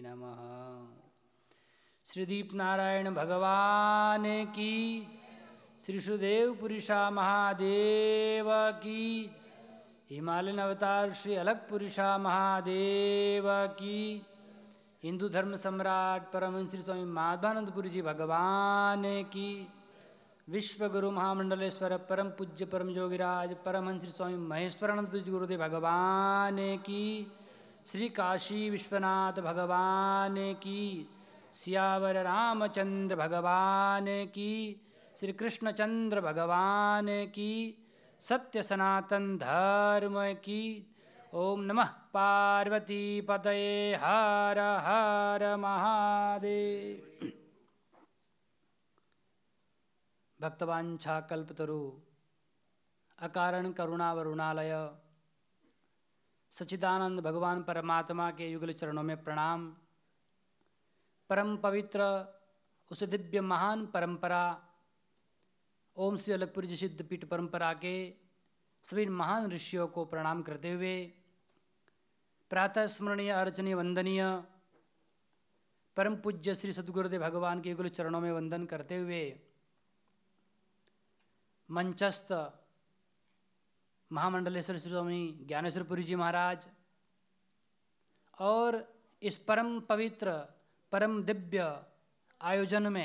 नमः। श्री दीप नारायण भगवान की, श्री सुदेव पुरुषा महादेव की, हिमालयन अवतार श्री अलग पुरुषा महादेव की, हिंदू धर्म सम्राट परमहंस श्री स्वामी माधवानंदपुरी जी भगवान की, विश्व गुरु महामंडलेश्वर परम पूज्य परम योगिराज परमहंस श्री स्वामी महेश्वरानंद जी गुरुदेव भगवान की, श्री काशी विश्वनाथ भगवान की, सियावर रामचंद्र भगवान की, श्री कृष्णचंद्र भगवान की, सत्य सनातन धर्म की। ओम नमः पार्वती पतये हर हर महादेव। भक्तवांछा कल्पतरु अकारण करुणा वरुणालय सच्चिदानंद भगवान परमात्मा के युगल चरणों में प्रणाम। परम पवित्र उस दिव्य महान परंपरा ओम श्री अलगपुरी जी सिद्धपीठ परंपरा के सभी महान ऋषियों को प्रणाम करते हुए प्रातः स्मरणीय अर्चनीय वंदनीय परम पूज्य श्री सद्गुरुदेव भगवान के युगल चरणों में वंदन करते हुए मंचस्थ महामंडलेश्वर श्री स्वामी ज्ञानेश्वरपुरी जी महाराज और इस परम पवित्र परम दिव्य आयोजन में